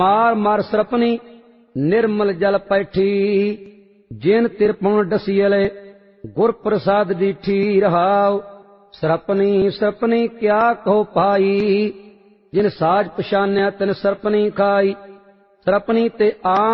मार मार सरपनी निर्मल जल पैठी, जिन तिरपण डसियले गुर प्रसाद डीठी। रहाव सरपनी सरपनी क्या कहो पाई, जिन साज पछान्या तिन सरपनी खाई। सरपनी ते